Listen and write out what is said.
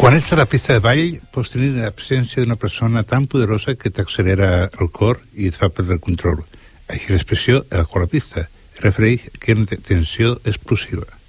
Quan ets a la pista de ball, pots tenir l'absència d'una persona tan poderosa que t'accelera el cor i et fa perdre el control. Així l'expressió evacuar la pista es refereix a una tensió explosiva.